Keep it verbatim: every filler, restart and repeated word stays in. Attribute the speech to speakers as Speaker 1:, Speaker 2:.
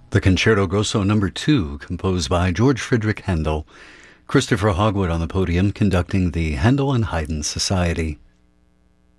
Speaker 1: The Concerto Grosso Number two, composed by George Friedrich Handel. Christopher Hogwood on the podium conducting the Handel and Haydn Society.